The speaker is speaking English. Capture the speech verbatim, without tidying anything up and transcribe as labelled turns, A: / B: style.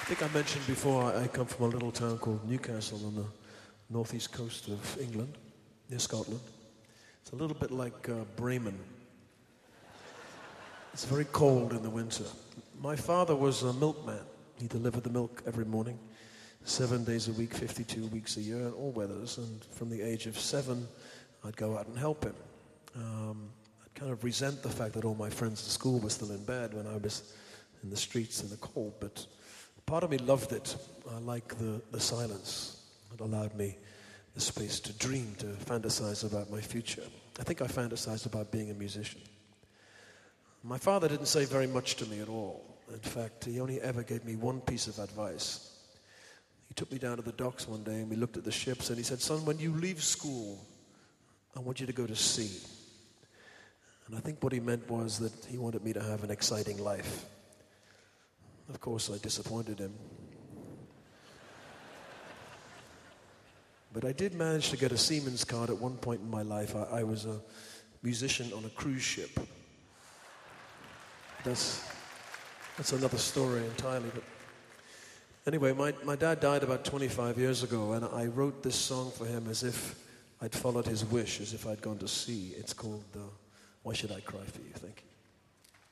A: I think I mentioned before I come from a little town called Newcastle on the northeast coast of England, near Scotland. It's a little bit like uh, Bremen. It's very cold in the winter. My father was a milkman. He delivered the milk every morning, seven days a week, fifty-two weeks a year, in all weathers. And from the age of seven, I'd go out and help him. Um, I'd kind of resent the fact that all my friends at school were still in bed when I was in the streets in the cold, but part of me loved it. I like the, the silence. It allowed me the space to dream, to fantasize about my future. I think I fantasized about being a musician. My father didn't say very much to me at all. In fact, he only ever gave me one piece of advice. He took me down to the docks one day and we looked at the ships and he said, "Son, when you leave school, I want you to go to sea." And I think what he meant was that he wanted me to have an exciting life. Of course, I disappointed him. But I did manage to get a seaman's card at one point in my life. I, I was a musician on a cruise ship. That's, that's another story entirely. But anyway, my, my dad died about twenty-five years ago, and I wrote this song for him as if I'd followed his wish, as if I'd gone to sea. It's called uh, Why Should I Cry For You? Thank you.